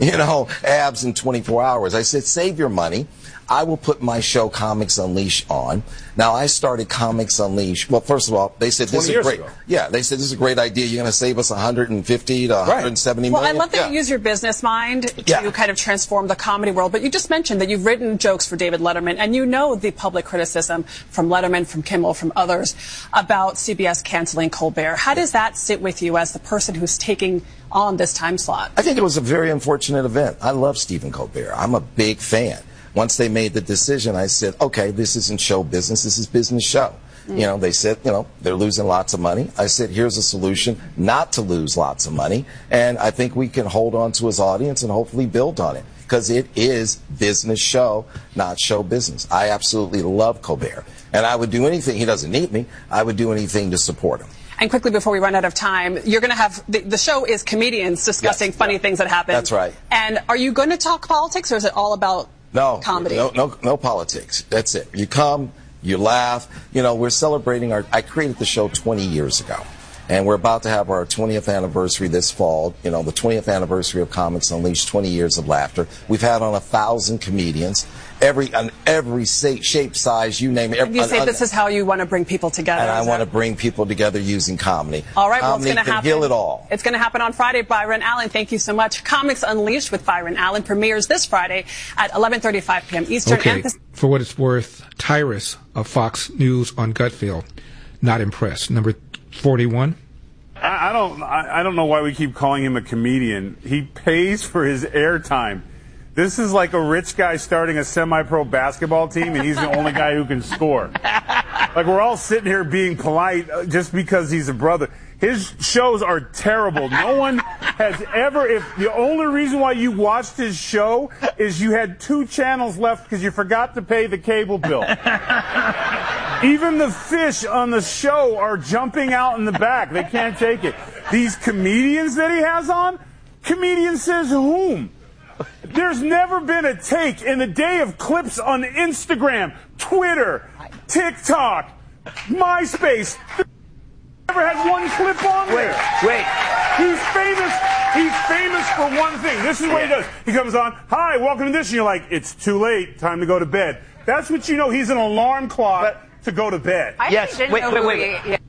abs in 24 hours. I said, save your money. I will put my show Comics Unleashed on. Now, I started Comics Unleashed. Well, first of all, they said this is great. Yeah, they said this is a great idea. You're going to save us 150 to 170 million. Well, I love that you use your business mind to kind of transform the comedy world. But you just mentioned that you've written jokes for David Letterman, and you know the public criticism from Letterman, from Kimmel, from others about CBS canceling Colbert. How does that sit with you as the person who's taking on this time slot? I think it was a very unfortunate event. I love Stephen Colbert. I'm a big fan. Once they made the decision, I said, okay, this isn't show business, this is business show. They said, they're losing lots of money. I said, here's a solution not to lose lots of money. And I think we can hold on to his audience and hopefully build on it, because it is business show, not show business. I absolutely love Colbert. And I would do anything, he doesn't need me, I would do anything to support him. And quickly before we run out of time, you're going to have, the show is comedians discussing funny things that happen. That's right. And are you going to talk politics, or is it all about comedy? No politics. That's it. You come, you laugh. We're celebrating I created the show 20 years ago. And we're about to have our 20th anniversary this fall. The 20th anniversary of Comics Unleashed, 20 years of laughter. We've had on 1,000 comedians, every shape, size, you name it. And you say this is how you want to bring people together. And I want to bring people together using comedy. All right, well, it's going to happen. Heal it all. It's going to happen on Friday. Byron Allen, thank you so much. Comics Unleashed with Byron Allen premieres this Friday at 11:35 p.m. Eastern. Okay, for what it's worth, Tyrus of Fox News on Gutfield, not impressed. Number 41. I don't know why we keep calling him a comedian. He pays for his airtime. This is like a rich guy starting a semi-pro basketball team, and he's the only guy who can score. Like, we're all sitting here being polite just because he's a brother. His shows are terrible. No one has ever, if the only reason why you watched his show is you had 2 channels left because you forgot to pay the cable bill. Even the fish on the show are jumping out in the back. They can't take it. These comedians that he has on, comedian says whom? There's never been a take in the day of clips on Instagram, Twitter, TikTok, MySpace. Never had one clip on there. Wait. He's famous for one thing. This is what he does. He comes on, hi, welcome to this, and you're like, it's too late, time to go to bed. That's what you know. He's an alarm clock to go to bed. Yes. Wait.